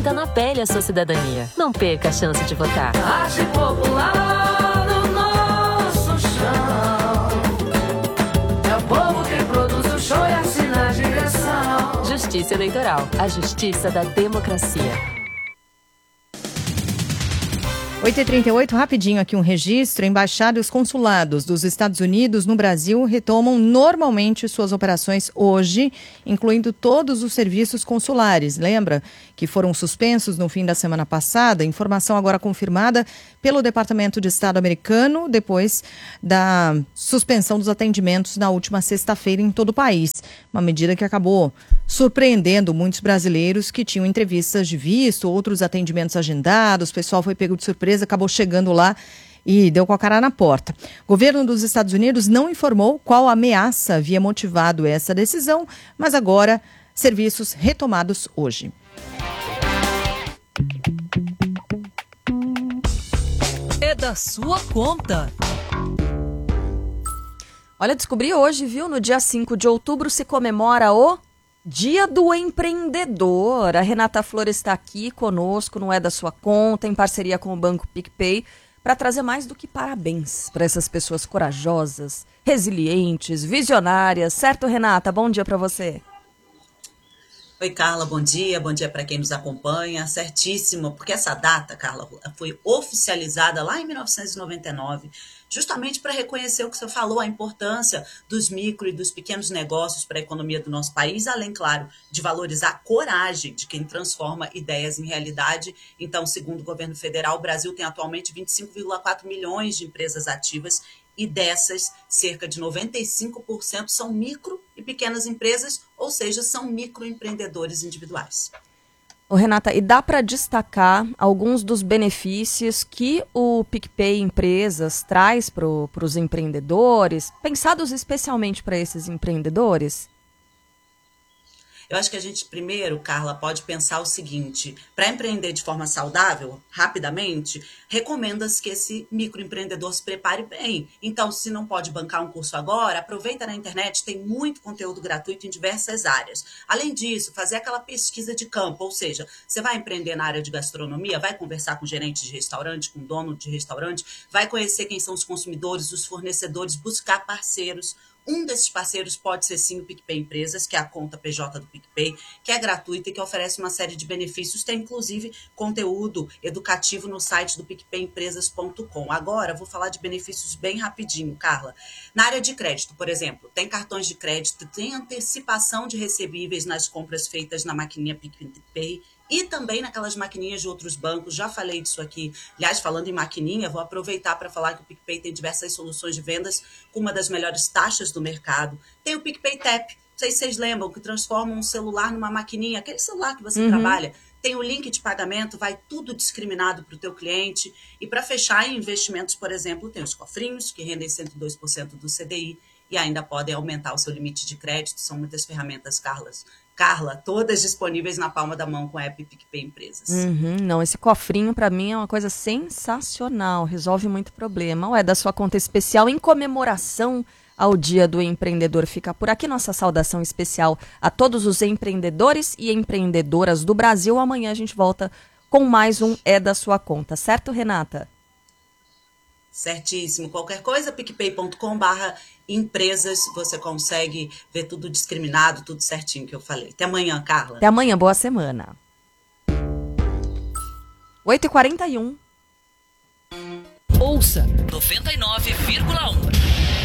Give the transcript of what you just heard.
Sinta na pele a sua cidadania. Não perca a chance de votar. Arte popular no nosso chão. É o povo quem produz o show e assina a direção. Justiça Eleitoral. A justiça da democracia. 8h38, rapidinho aqui um registro. Embaixadas e os consulados dos Estados Unidos no Brasil retomam normalmente suas operações hoje, incluindo todos os serviços consulares. Lembra que foram suspensos no fim da semana passada? Informação agora confirmada pelo Departamento de Estado americano, depois da suspensão dos atendimentos na última sexta-feira em todo o país. Uma medida que acabou surpreendendo muitos brasileiros que tinham entrevistas de visto, outros atendimentos agendados. O pessoal foi pego de surpresa, acabou chegando lá e deu com a cara na porta. O governo dos Estados Unidos não informou qual ameaça havia motivado essa decisão, mas agora serviços retomados hoje. É da sua conta. Olha, descobri hoje, viu? No dia 5 de outubro se comemora o Dia do Empreendedor. A Renata Flores está aqui conosco, não é da sua conta, em parceria com o Banco PicPay, para trazer mais do que parabéns para essas pessoas corajosas, resilientes, visionárias. Certo, Renata? Bom dia para você. Oi, Carla, bom dia para quem nos acompanha, certíssimo, porque essa data, Carla, foi oficializada lá em 1999, justamente para reconhecer o que você falou, a importância dos micro e dos pequenos negócios para a economia do nosso país, além, claro, de valorizar a coragem de quem transforma ideias em realidade. Então, segundo o governo federal, o Brasil tem atualmente 25,4 milhões de empresas ativas, e dessas, cerca de 95% são micro e pequenas empresas, ou seja, são microempreendedores individuais. Ô, Renata, e dá para destacar alguns dos benefícios que o PicPay Empresas traz para os empreendedores, pensados especialmente para esses empreendedores? Eu acho que a gente primeiro, Carla, pode pensar o seguinte: para empreender de forma saudável, rapidamente, recomenda-se que esse microempreendedor se prepare bem. Então, se não pode bancar um curso agora, aproveita na internet, tem muito conteúdo gratuito em diversas áreas. Além disso, fazer aquela pesquisa de campo, ou seja, você vai empreender na área de gastronomia, vai conversar com gerente de restaurante, com dono de restaurante, vai conhecer quem são os consumidores, os fornecedores, buscar parceiros. Um desses parceiros pode ser sim o PicPay Empresas, que é a conta PJ do PicPay, que é gratuita e que oferece uma série de benefícios. Tem inclusive conteúdo educativo no site do picpayempresas.com. Agora vou falar de benefícios bem rapidinho, Carla. Na área de crédito, por exemplo, tem cartões de crédito, tem antecipação de recebíveis nas compras feitas na maquininha PicPay e também naquelas maquininhas de outros bancos. Já falei disso aqui. Aliás, falando em maquininha, vou aproveitar para falar que o PicPay tem diversas soluções de vendas com uma das melhores taxas do mercado. Tem o PicPay Tap, não sei se vocês lembram, que transforma um celular numa maquininha, aquele celular que você trabalha. Tem o link de pagamento, vai tudo discriminado para o teu cliente. E para fechar em investimentos, por exemplo, tem os cofrinhos, que rendem 102% do CDI e ainda podem aumentar o seu limite de crédito. São muitas ferramentas, Carla, todas disponíveis na palma da mão com a app PicPay Empresas. Não, esse cofrinho para mim é uma coisa sensacional, resolve muito problema. Ou é da sua conta especial em comemoração ao Dia do Empreendedor. Fica por aqui nossa saudação especial a todos os empreendedores e empreendedoras do Brasil. Amanhã a gente volta com mais um É da Sua Conta, certo, Renata? Certíssimo. Qualquer coisa, picpay.com/empresas, você consegue ver tudo discriminado, tudo certinho que eu falei. Até amanhã, Carla. Até amanhã, boa semana. 8h41. Ouça 99,1.